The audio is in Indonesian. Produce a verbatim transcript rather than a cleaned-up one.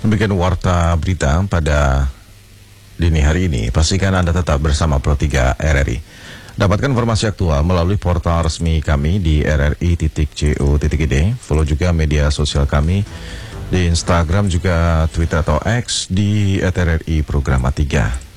Demikian warta berita pada dini hari ini. Pastikan Anda tetap bersama Pro tiga R R I. Dapatkan informasi aktual melalui portal resmi kami di r r i titik co titik i d. Follow juga media sosial kami di Instagram juga Twitter atau X di at r r i programa tiga.